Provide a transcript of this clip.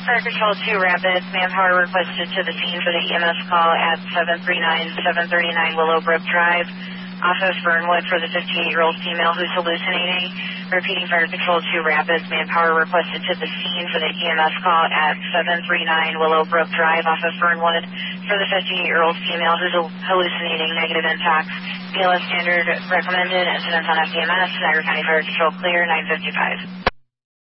Fire Control 2 Rapids, manpower requested to the scene for the EMS call at 739 Willowbrook Drive, off of Fernwood for the 58-year-old female who's hallucinating. Repeating, Fire Control 2 Rapids, manpower requested to the scene for the EMS call at 739 Willowbrook Drive, off of Fernwood for the 58-year-old female who's hallucinating, negative intox. BLS standard recommended, incidents on FDMS, Niagara County Fire Control clear, 955.